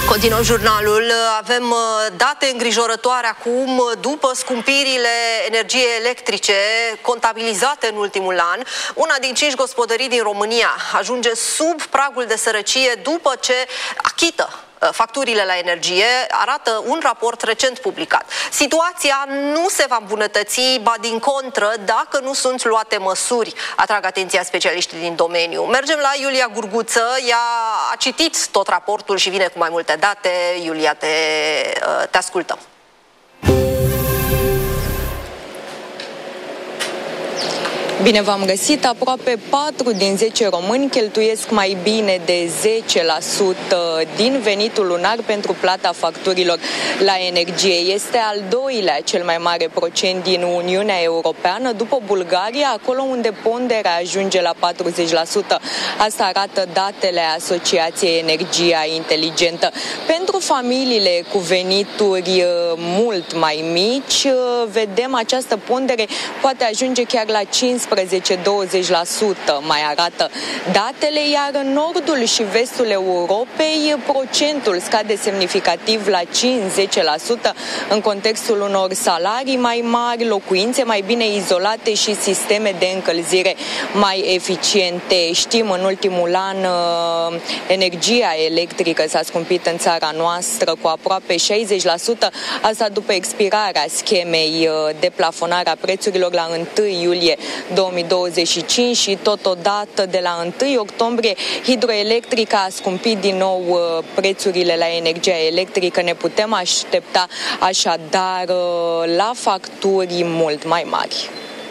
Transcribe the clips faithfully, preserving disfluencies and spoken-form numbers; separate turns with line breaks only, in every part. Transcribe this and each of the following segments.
Continuăm jurnalul. Avem date îngrijorătoare acum după scumpirile energiei electrice contabilizate în ultimul an. Una din cinci gospodării din România ajunge sub pragul de sărăcie după ce achită facturile la energie, arată un raport recent publicat. Situația nu se va îmbunătăți, ba din contră, dacă nu sunt luate măsuri, atrag atenția specialiștii din domeniu. Mergem la Iulia Gurguță, ea a citit tot raportul și vine cu mai multe date. Iulia, te, te ascultăm.
Bine v-am găsit! Aproape patru din zece români cheltuiesc mai bine de zece la sută din venitul lunar pentru plata facturilor la energie. Este al doilea cel mai mare procent din Uniunea Europeană, după Bulgaria, acolo unde ponderea ajunge la patruzeci la sută. Asta arată datele Asociației Energia Inteligentă. Pentru familiile cu venituri mult mai mici, vedem această pondere poate ajunge chiar la cincisprezece la douăzeci la sută, mai arată datele, iar în nordul și vestul Europei procentul scade semnificativ la cinci la zece la sută în contextul unor salarii mai mari, locuințe mai bine izolate și sisteme de încălzire mai eficiente. Știm, în ultimul an energia electrică s-a scumpit în țara noastră cu aproape șaizeci la sută, asta după expirarea schemei de plafonare a prețurilor la întâi iulie două mii douăzeci și cinci și totodată de la întâi octombrie Hidroelectrica a scumpit din nou prețurile la energia electrică. Ne putem aștepta așadar la facturi mult mai mari.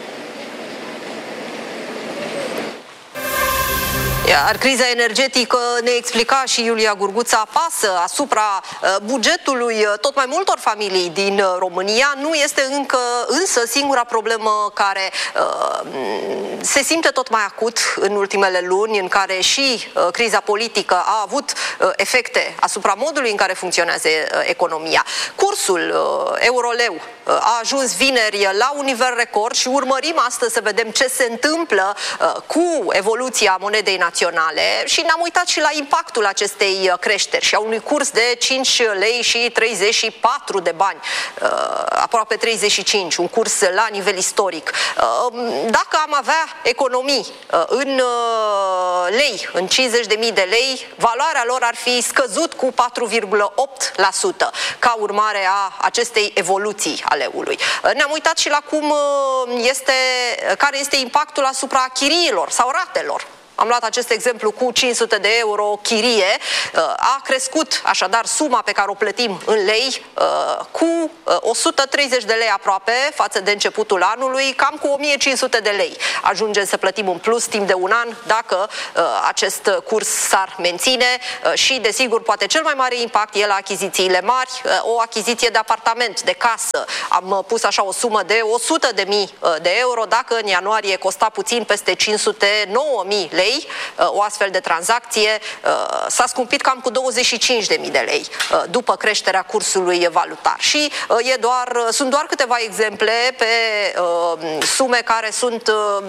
Iar criza energetică, ne explica și Iulia Gurguță, apasă asupra bugetului tot mai multor familii din România. Nu este încă însă singura problemă care uh, se simte tot mai acut în ultimele luni, în care și uh, criza politică a avut uh, efecte asupra modului în care funcționează uh, economia. Cursul uh, euro-leu uh, a ajuns vineri la un nivel record și urmărim astăzi să vedem ce se întâmplă uh, cu evoluția monedei naționale. Și ne-am uitat și la impactul acestei creșteri și a unui curs de cinci lei și treizeci și patru de bani, aproape treizeci și cinci, un curs la nivel istoric. Dacă am avea economii în lei, în cincizeci de mii de lei, valoarea lor ar fi scăzut cu patru virgulă opt la sută ca urmare a acestei evoluții ale eului. Ne-am uitat și la cum este, care este impactul asupra chiriilor sau ratelor. Am luat acest exemplu cu cinci sute de euro chirie, a crescut așadar suma pe care o plătim în lei cu o sută treizeci de lei aproape față de începutul anului, cam cu o mie cinci sute de lei. Ajungem să plătim în plus timp de un an dacă acest curs s-ar menține și, desigur, poate cel mai mare impact e la achizițiile mari, o achiziție de apartament, de casă. Am pus așa o sumă de o sută de mii de euro, dacă în ianuarie costa puțin peste cinci sute nouă mii lei, o astfel de tranzacție s-a scumpit cam cu douăzeci și cinci de mii de lei după creșterea cursului valutar. Și e doar, sunt doar câteva exemple pe sume care sunt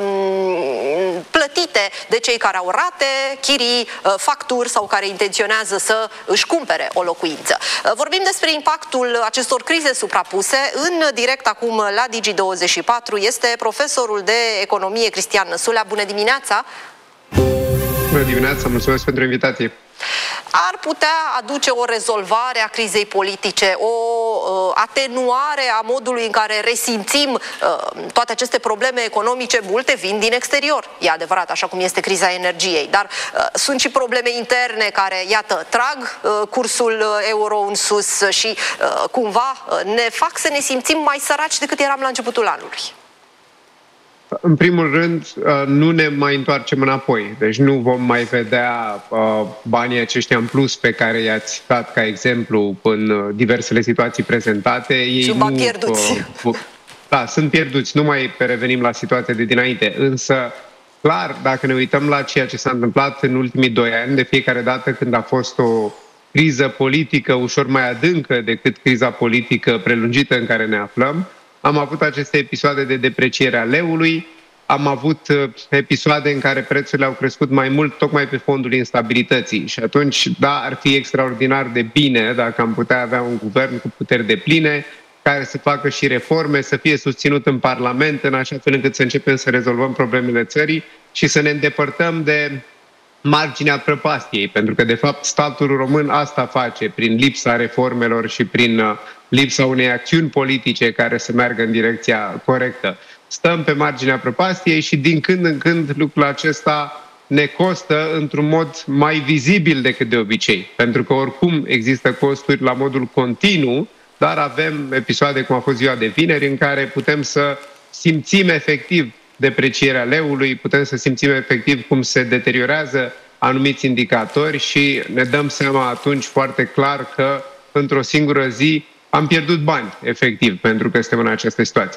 plătite de cei care au rate, chirii, facturi sau care intenționează să își cumpere o locuință. Vorbim despre impactul acestor crize suprapuse. În direct acum la Digi douăzeci și patru este profesorul de economie Cristian Năsulea. Bună dimineața!
Bună dimineața, mulțumesc pentru invitație.
Ar putea aduce o rezolvare a crizei politice, o uh, atenuare a modului în care resimțim uh, toate aceste probleme economice? Multe vin din exterior, e adevărat, așa cum este criza energiei, dar uh, sunt și probleme interne care, iată, trag uh, cursul euro în sus și uh, cumva uh, ne fac să ne simțim mai săraci decât eram la începutul anului.
În primul rând, nu ne mai întoarcem înapoi. Deci nu vom mai vedea banii aceștia în plus pe care i-ați dat ca exemplu în diversele situații prezentate. Ei
sunt bani pierduți.
Da, sunt pierduți. Nu mai revenim la situația de dinainte. Însă, clar, dacă ne uităm la ceea ce s-a întâmplat în ultimii doi ani, de fiecare dată când a fost o criză politică ușor mai adâncă decât criza politică prelungită în care ne aflăm, am avut aceste episoade de depreciere a leului, am avut episoade în care prețurile au crescut mai mult tocmai pe fondul instabilității. Și atunci, da, ar fi extraordinar de bine dacă am putea avea un guvern cu puteri depline, care să facă și reforme, să fie susținut în Parlament, în așa fel încât să începem să rezolvăm problemele țării și să ne îndepărtăm de marginea prăpastiei, pentru că, de fapt, statul român asta face prin lipsa reformelor și prin lipsa unei acțiuni politice care să meargă în direcția corectă. Stăm pe marginea prăpastiei și din când în când lucrul acesta ne costă într-un mod mai vizibil decât de obicei, pentru că oricum există costuri la modul continuu, dar avem episoade cum a fost ziua de vineri în care putem să simțim efectiv deprecierea leului, putem să simțim efectiv cum se deteriorează anumiți indicatori și ne dăm seama atunci foarte clar că într-o singură zi am pierdut bani, efectiv, pentru că suntem în această situație.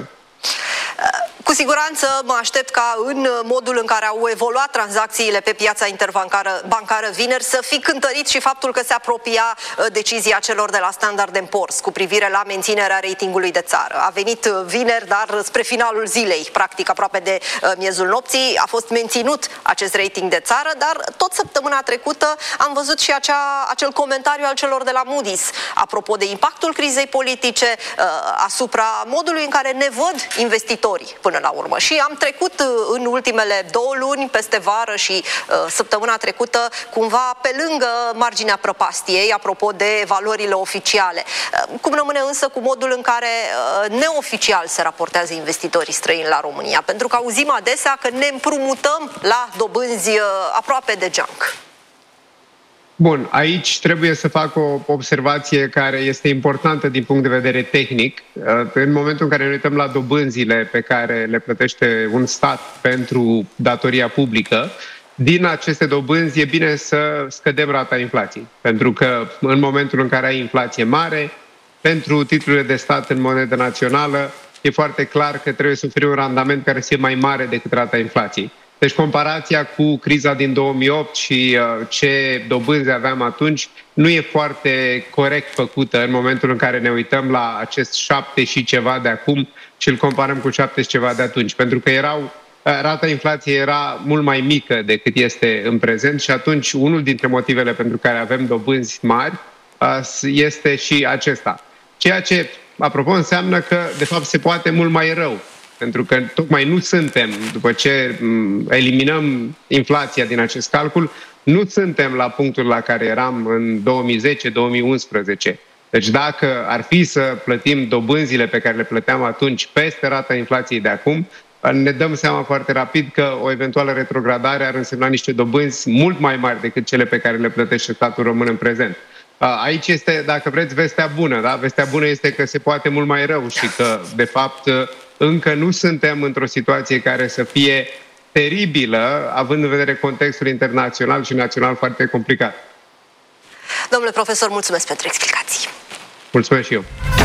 Cu siguranță mă aștept ca în modul în care au evoluat tranzacțiile pe piața interbancară bancară vineri să fi cântărit și faptul că se apropia decizia celor de la Standard and Poor's cu privire la menținerea ratingului de țară. A venit vineri, dar spre finalul zilei, practic aproape de miezul nopții, a fost menținut acest rating de țară, dar tot săptămâna trecută am văzut și acea, acel comentariu al celor de la Moody's apropo de impactul crizei politice asupra modului în care ne văd investitorii până la urmă. Și am trecut în ultimele două luni, peste vară și uh, săptămâna trecută, cumva pe lângă marginea prăpastiei, apropo de valorile oficiale. Uh, cum rămâne însă cu modul în care uh, neoficial se raportează investitorii străini la România? Pentru că auzim adesea că ne împrumutăm la dobânzi uh, aproape de junk.
Bun, aici trebuie să fac o observație care este importantă din punct de vedere tehnic. În momentul în care ne uităm la dobânzile pe care le plătește un stat pentru datoria publică, din aceste dobânzi e bine să scădem rata inflației. Pentru că în momentul în care ai inflație mare, pentru titlurile de stat în monedă națională, e foarte clar că trebuie să oferi un randament care să fie mai mare decât rata inflației. Deci comparația cu criza din două mii opt și uh, ce dobânzi aveam atunci nu e foarte corect făcută în momentul în care ne uităm la acest șapte și ceva de acum și îl comparăm cu șapte și ceva de atunci. Pentru că erau, uh, rata inflației era mult mai mică decât este în prezent și atunci unul dintre motivele pentru care avem dobânzi mari uh, este și acesta. Ceea ce, apropo, înseamnă că de fapt se poate mult mai rău. Pentru că tocmai nu suntem, după ce eliminăm inflația din acest calcul, nu suntem la punctul la care eram în două mii zece două mii unsprezece. Deci dacă ar fi să plătim dobânzile pe care le plăteam atunci peste rata inflației de acum, ne dăm seama foarte rapid că o eventuală retrogradare ar însemna niște dobânzi mult mai mari decât cele pe care le plătește statul român în prezent. Aici este, dacă vreți, vestea bună. Da? Vestea bună este că se poate mult mai rău și că, de fapt, încă nu suntem într-o situație care să fie teribilă, având în vedere contextul internațional și național foarte complicat.
Domnule profesor, mulțumesc pentru explicații.
Mulțumesc și eu.